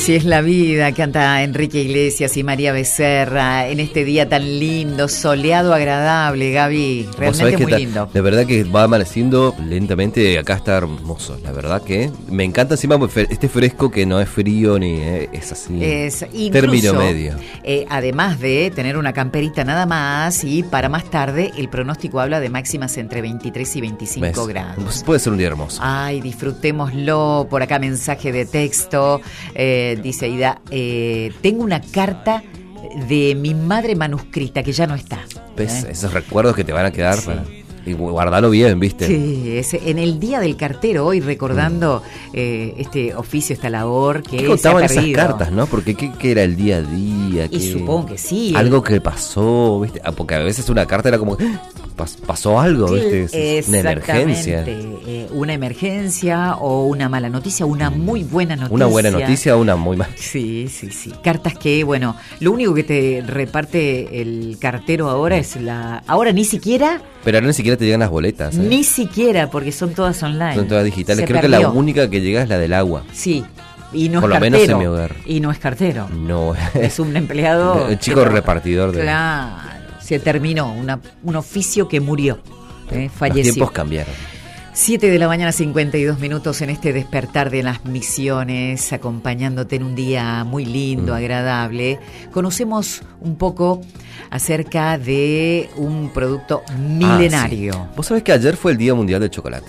Así es la vida, canta Enrique Iglesias y María Becerra en este día tan lindo, soleado, agradable, Gaby, realmente muy lindo. De verdad que va amaneciendo lentamente, acá está hermoso, la verdad que me encanta encima este fresco que no es frío ni es así, es término medio. Además de tener una camperita nada más, y para más tarde el pronóstico habla de máximas entre 23 y 25 grados. Puede ser un día hermoso. Ay, disfrutémoslo. Por acá mensaje de texto. Dice Ida, tengo una carta de mi madre manuscrita que ya no está. ¿Ves? Esos recuerdos que te van a quedar sí. Y guardalo bien, ¿viste? Sí, en el Día del Cartero, hoy recordando este oficio, esta labor que ¿Qué contaban se ha perdido? Esas cartas, no? Porque ¿qué era el día a día? Y supongo que sí. Algo que pasó, ¿viste? Porque a veces una carta era como, pasó algo, ¿viste? Es una emergencia. Una emergencia o una mala noticia, una muy buena noticia. Una buena noticia o una muy mala. Sí. Cartas que, bueno, lo único que te reparte el cartero ahora es ahora ni siquiera... Pero ahora ni siquiera te llegan las boletas. Ni siquiera, porque son todas online. Son todas digitales. Creo que la única que llega es la del agua. Sí. Y no por es lo cartero. menos en mi hogar. Y no es cartero. No. Es un empleado. Un chico repartidor de... Claro. Se terminó. Un oficio que murió. Falleció. Los tiempos cambiaron. 7 de la mañana, 52 minutos en este despertar de las Misiones, acompañándote en un día muy lindo, agradable. Conocemos un poco acerca de un producto milenario. Sí. Vos sabés que ayer fue el Día Mundial del Chocolate.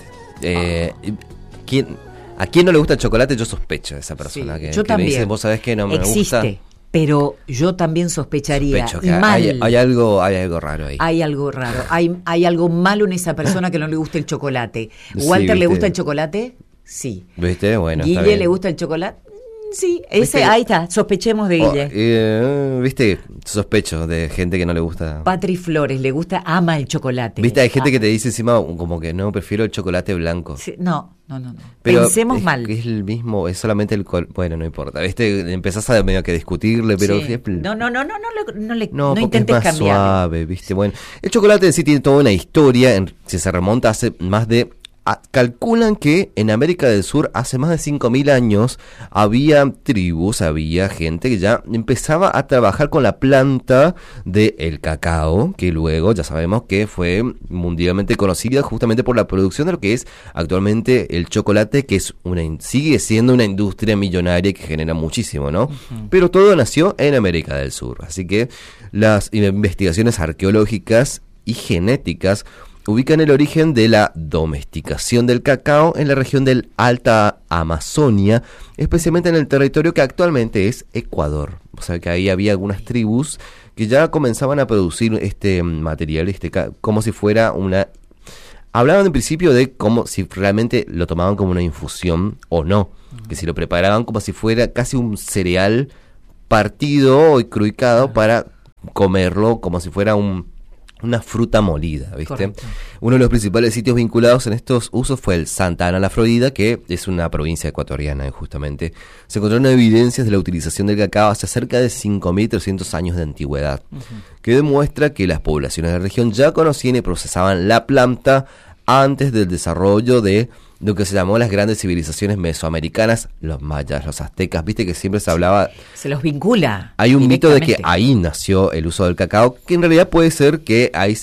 ¿A quién no le gusta el chocolate? Yo sospecho de esa persona yo que también. le dice, vos sabés que no me gusta. Pero yo también sospecharía. Sospecho que hay algo raro ahí. Hay algo raro. Hay algo malo en esa persona que no le gusta el chocolate. ¿Walter le gusta el chocolate? Sí. ¿Viste? Bueno, ¿Guille le gusta el chocolate? Sí, ahí está, sospechemos de Guille. ¿Viste? Sospecho de gente que no le gusta. Patri Flores, ama el chocolate. ¿Viste? Hay gente que te dice encima como que no, prefiero el chocolate blanco. Sí, no. Pero pensemos mal. Es el mismo, es solamente el bueno, no importa. ¿Viste? Empezás a medio que discutirle, pero... Sí. No porque intentes es más cambiar. Suave, ¿viste? Bueno, el chocolate en sí tiene toda una historia, si se remonta hace más de... calculan que en América del Sur hace más de 5.000 años había tribus, había gente que ya empezaba a trabajar con la planta del cacao, que luego ya sabemos que fue mundialmente conocida justamente por la producción de lo que es actualmente el chocolate, que sigue siendo una industria millonaria que genera muchísimo, ¿no? Uh-huh. Pero todo nació en América del Sur, así que las investigaciones arqueológicas y genéticas ubican el origen de la domesticación del cacao en la región del Alta Amazonia, especialmente en el territorio que actualmente es Ecuador. O sea que ahí había algunas tribus que ya comenzaban a producir este material, como si fuera una... Hablaban en principio de como si realmente lo tomaban como una infusión o no, que si lo preparaban como si fuera casi un cereal partido y cruicado para comerlo como si fuera una fruta molida, ¿viste? Correcto. Uno de los principales sitios vinculados en estos usos fue el Santa Ana, la Florida, que es una provincia ecuatoriana, justamente. Se encontraron evidencias de la utilización del cacao hace cerca de 5.300 años de antigüedad, que demuestra que las poblaciones de la región ya conocían y procesaban la planta antes del desarrollo de lo que se llamó las grandes civilizaciones mesoamericanas, los mayas, los aztecas, viste que siempre se hablaba... Se los vincula. Hay un mito de que ahí nació el uso del cacao, que en realidad puede ser que ahí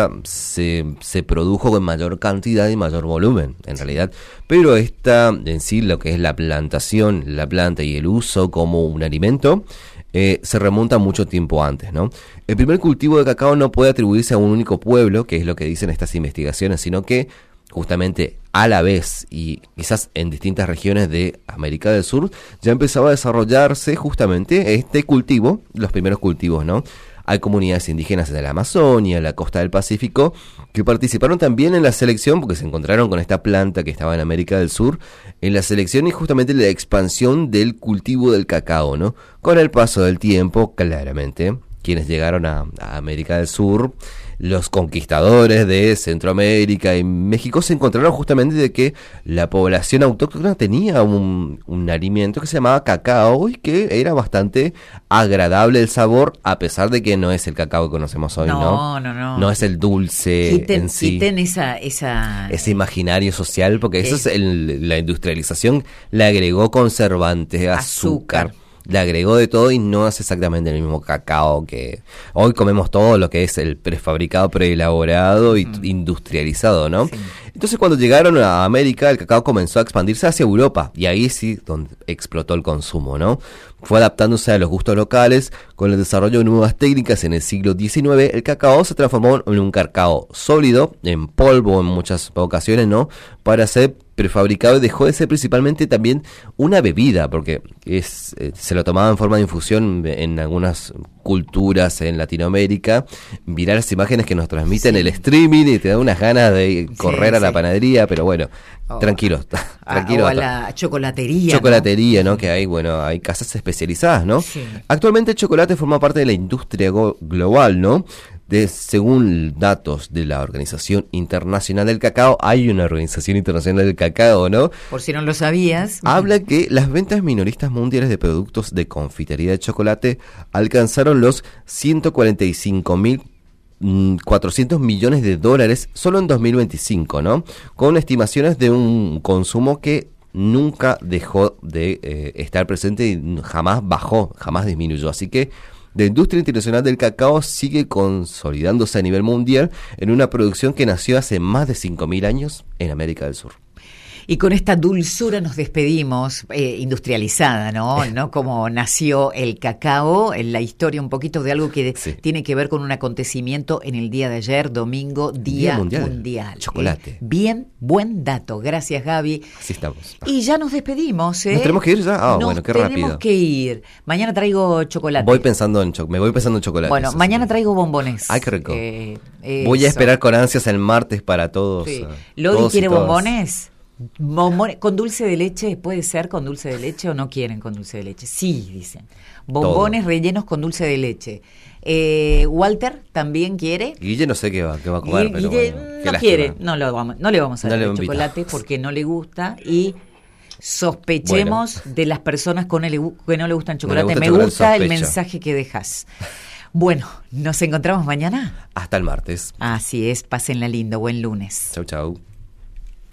se produjo con mayor cantidad y mayor volumen, en realidad. Pero esta, en sí, lo que es la plantación, la planta y el uso como un alimento, se remonta mucho tiempo antes, ¿no? El primer cultivo de cacao no puede atribuirse a un único pueblo, que es lo que dicen estas investigaciones, sino que justamente a la vez y quizás en distintas regiones de América del Sur ya empezaba a desarrollarse justamente este cultivo, los primeros cultivos, ¿no? Hay comunidades indígenas de la Amazonia, la costa del Pacífico, que participaron también en la selección porque se encontraron con esta planta que estaba en América del Sur, en la selección y justamente la expansión del cultivo del cacao, ¿no? Con el paso del tiempo, claramente, quienes llegaron a América del Sur, los conquistadores de Centroamérica y México se encontraron justamente de que la población autóctona tenía un alimento que se llamaba cacao y que era bastante agradable el sabor, a pesar de que no es el cacao que conocemos hoy, ¿no? No es el dulce en sí. Quiten ese imaginario social, porque eso es la industrialización le agregó conservantes, azúcar. le agregó de todo y no es exactamente el mismo cacao que hoy comemos todo lo que es el prefabricado, preelaborado y industrializado, ¿no? Sí. Entonces cuando llegaron a América, el cacao comenzó a expandirse hacia Europa y ahí sí donde explotó el consumo, ¿no? Fue adaptándose a los gustos locales. Con el desarrollo de nuevas técnicas en el siglo XIX, el cacao se transformó en un cacao sólido, en polvo en muchas ocasiones, ¿no? Para ser prefabricado y dejó de ser principalmente también una bebida, porque se lo tomaba en forma de infusión en algunas culturas en Latinoamérica. Mirar las imágenes que nos transmiten el streaming y te da unas ganas de correr a la panadería, pero bueno, tranquilo. O a la chocolatería. Chocolatería, ¿no? Que hay, bueno, hay casas especializadas, ¿no? Sí. Actualmente el chocolate forma parte de la industria global, ¿no? Según datos de la Organización Internacional del Cacao, hay una Organización Internacional del Cacao, ¿no? Por si no lo sabías. Habla que las ventas minoristas mundiales de productos de confitería de chocolate alcanzaron los 145.400 millones de dólares solo en 2025, ¿no? Con estimaciones de un consumo que nunca dejó de estar presente y jamás bajó, jamás disminuyó. Así que la industria internacional del cacao sigue consolidándose a nivel mundial en una producción que nació hace más de 5.000 años en América del Sur. Y con esta dulzura nos despedimos, industrializada, ¿no? ¿No? Como nació el cacao, en la historia un poquito de algo que tiene que ver con un acontecimiento en el día de ayer, domingo, Día Mundial. Chocolate. Bien, buen dato. Gracias, Gaby. Así estamos. Y ya nos despedimos, ¿eh? ¿Nos tenemos que ir ya? Bueno, qué rápido. Tenemos que ir. Mañana traigo chocolate. Me voy pensando en chocolate. Bueno, mañana traigo bombones. Ay, qué rico. Voy a esperar con ansias el martes para todos. Sí. ¿Lodi quiere bombones? Bombones con dulce de leche, ¿puede ser con dulce de leche o no quieren con dulce de leche? Sí, dicen. Bombones rellenos con dulce de leche. Walter también quiere. Guille no sé qué va a comer, pero Guille bueno, no quiere, no le vamos a dar el chocolate porque no le gusta y sospechemos de las personas que no le gustan chocolate. Me gusta el mensaje que dejas. Bueno, ¿nos encontramos mañana? Hasta el martes. Así es, pásenla lindo, buen lunes. Chau, chau.